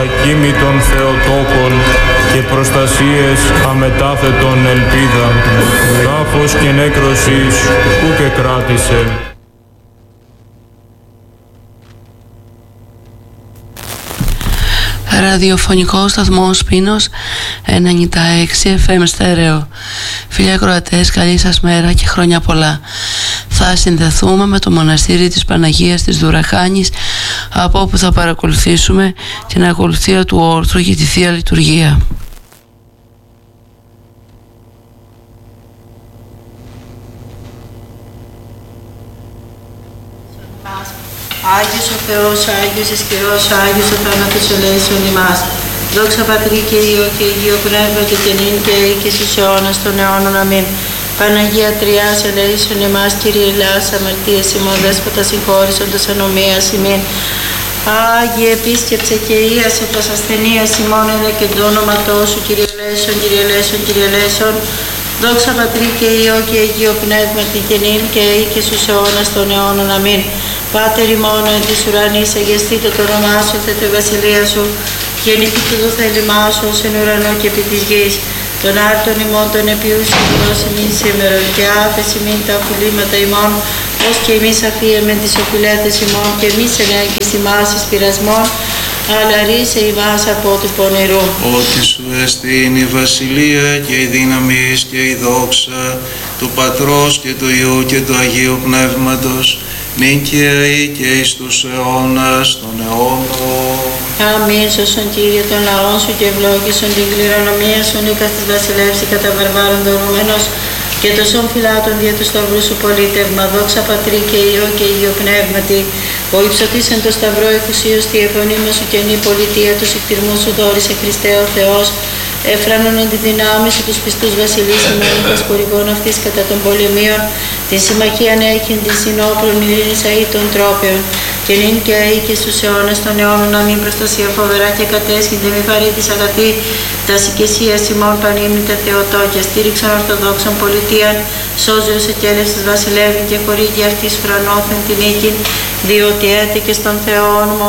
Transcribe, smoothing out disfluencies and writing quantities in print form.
ακίμητων θεοτόκων και προστασίες αμετάθετων ελπίδα. Τάφος και νέκρωσης που και κράτησε. Ραδιοφωνικό σταθμός Πίνος 96 FM στέρεο. Φίλοι ακροατές, καλή σας μέρα και χρόνια πολλά. Θα συνδεθούμε με το μοναστήρι της Παναγίας της Δουραχάνης, από όπου θα παρακολουθήσουμε την ακολουθία του όρθρου για τη Θεία Λειτουργία. Άγιος ο Θεός, Άγιος Ισχυρός, Άγιος ο θάνατος ελέησον ημάς. Δόξα Πατρί και Υιό και Αγίο Πνεύμα και νυν και αεί και στους αιώνας των αιώνων. Αμήν. Παναγία Τριάς ελέησον ημάς, Κύριε Ελλάς, αμαρτίες ημών, Δέσποτα συγχώρησον τας ανομίας ημίν. Άγιε επίσκεψε και ίασε τας ασθενείας ημών, έλα και το όνοματό σου, Κύριε ελέησον, Κύριε ελέησον, Κύριε ελέησον. Δόξα Πατρί και Υιό και Αγίο Πνεύμα και νυν και αεί και στους αιώνας των αιώνων. Αμήν. Πάτερ ημών εν της ουρανής, αγιαστήτω το όνομά σου, θέτε βασιλεία σου, γεννηθήτω το θέλημά σου, ως εν ουρανό και επί της γης. Τον άρτον ημών των επιούσιων δώσει μην σήμερα, και άφεση μην τα οφειλήματα ημών, ως και εμείς αφίεμεν τις οφειλέτες ημών, και εμείς ενέγγις ημάς εις πειρασμών, αλλά ρίσε ημάς από του πονηρού. Ότι σου εστίν η βασιλεία και η δύναμη και η δόξα του Πατρός και του Υιού και του Αγίου Πνεύματος, νυν και αεί και εις τους αιώνας των αιώνων. Αμήν. Σώσον Κύριε των λαών σου και ευλόγησον την κληρονομία σου, νίκας της βασιλεύση κατά βαρβάρων δωρούμενος, και το σώμα φυλάτων δια του σταυρού σου πολίτευμα. Δόξα Πατρί και Υιό και Αγίο Πνεύματι, ο υψωτής εν το σταυρό εκουσίως τη επωνύμα σου καινή πολιτεία του συκτηρμού σου δόρισε Χριστέ ο Θεός, έφρανον εν τη δυνάμει σου τους πιστούς βασιλείς ημώνικας χορηγών αυτής κατά των πολεμίων, την συμμαχίαν έχειν την συνόπλων ειρήνης αεί των τρόπεων, και νυν και αεί και στους αιώνας των αιώνων. Αμήν. Προστασία φοβερά και κατέσχυνται μη βαρύ της αγαθή, τα οικεσίας ημών πανήμνητα Θεοτόκια, στήριξαν ορθοδόξων πολιτείαν, σώζεως εκέλευσης βασιλεύει και χορήγει αυτής ουρανόθεν την οίκην, διότι έτεκε στον Θεόν